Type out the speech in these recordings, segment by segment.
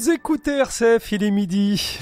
Vous écoutez RCF, il est midi.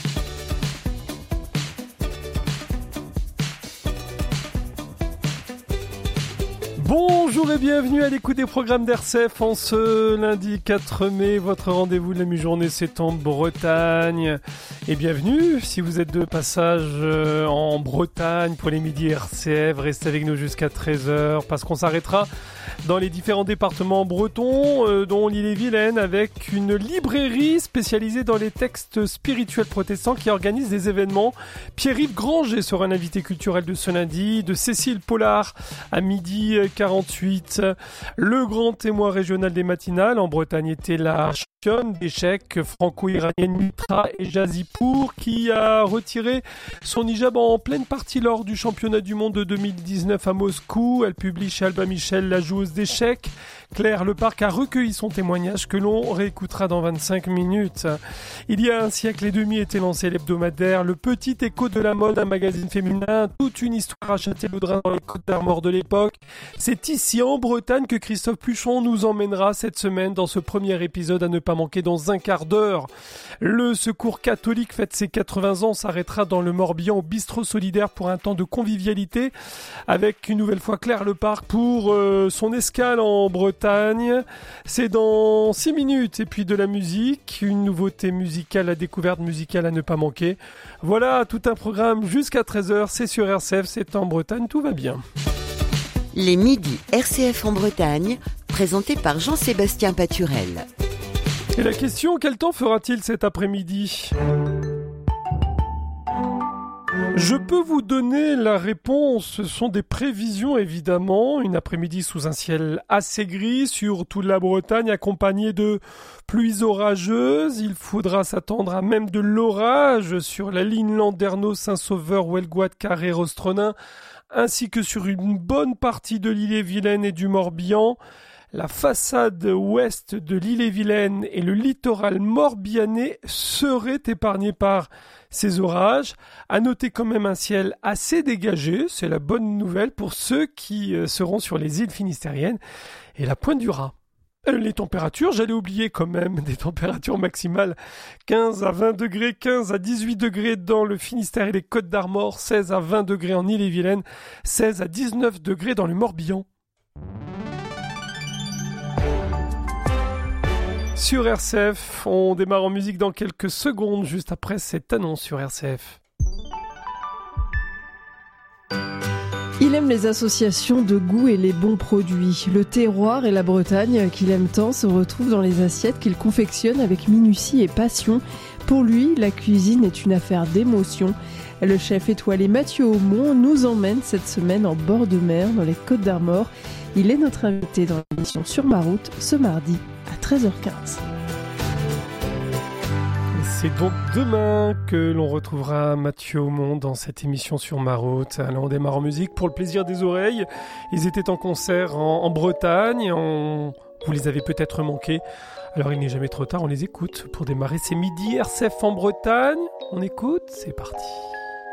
Bonjour et bienvenue à l'écoute des programmes d'RCF en ce lundi 4 mai. Votre rendez-vous de la mi-journée, c'est en Bretagne. Et bienvenue si vous êtes de passage en Bretagne pour les midis RCF. Restez avec nous jusqu'à 13h parce qu'on s'arrêtera dans les différents départements bretons, dont l'Ille-et-Vilaine, avec une librairie spécialisée dans les textes spirituels protestants qui organise des événements. Pierre-Yves Granger sera un invité culturel de ce lundi, de Cécile Pollard à midi 48. Le grand témoin régional des matinales en Bretagne était la championne d'échecs franco-iranienne Mitra Ejazipour qui a retiré son hijab en pleine partie lors du championnat du monde de 2019 à Moscou. Elle publie chez Albin Michel La joueuse d'échecs. Claire Leparc a recueilli son témoignage que l'on réécoutera dans 25 minutes. Il y a un siècle et demi était lancé l'hebdomadaire Le Petit Écho de la mode, un magazine féminin, toute une histoire à Châtellerault dans les Côtes d'Armor de l'époque. C'est ici en Bretagne que Christophe Pluchon nous emmènera cette semaine dans ce premier épisode à ne pas manquer dans un quart d'heure. Le Secours catholique fête ses 80 ans, s'arrêtera dans le Morbihan au bistrot solidaire pour un temps de convivialité avec une nouvelle fois Claire Leparc pour son escale en Bretagne. C'est dans 6 minutes et puis de la musique, une nouveauté musicale, la découverte musicale à ne pas manquer. Voilà tout un programme jusqu'à 13h, c'est sur RCF, c'est en Bretagne, tout va bien. Les midis RCF en Bretagne, présentés par Jean-Sébastien Paturel. Et la question, quel temps fera-t-il cet après-midi ? Je peux vous donner la réponse, ce sont des prévisions évidemment, une après-midi sous un ciel assez gris sur toute la Bretagne accompagné de pluies orageuses, il faudra s'attendre à même de l'orage sur la ligne Landerneau, Saint-Sauveur, Huelgoat, Carré, Rostronin, ainsi que sur une bonne partie de l'Ille-et-Vilaine et du Morbihan. La façade ouest de l'Ille-et-Vilaine et le littoral morbihanais seraient épargnés par ces orages. À noter quand même un ciel assez dégagé, c'est la bonne nouvelle pour ceux qui seront sur les îles finistériennes et la Pointe du Raz. Les températures, j'allais oublier quand même des températures maximales 15 à 20 degrés, 15 à 18 degrés dans le Finistère et les Côtes d'Armor, 16 à 20 degrés en Ille-et-Vilaine, 16 à 19 degrés dans le Morbihan. Sur RCF, on démarre en musique dans quelques secondes, juste après cette annonce sur RCF. Il aime les associations de goût et les bons produits. Le terroir et la Bretagne qu'il aime tant se retrouvent dans les assiettes qu'il confectionne avec minutie et passion. Pour lui, la cuisine est une affaire d'émotion. Le chef étoilé Mathieu Aumont nous emmène cette semaine en bord de mer dans les Côtes d'Armor. Il est notre invité dans l'émission Sur ma route ce mardi à 13h15. C'est donc demain que l'on retrouvera Mathieu Aumont dans cette émission Sur ma route. Alors on démarre en musique pour le plaisir des oreilles. Ils étaient en concert en Bretagne. Vous les avez peut-être manqués. Alors il n'est jamais trop tard, on les écoute pour démarrer ces midis RCF en Bretagne. On écoute, c'est parti.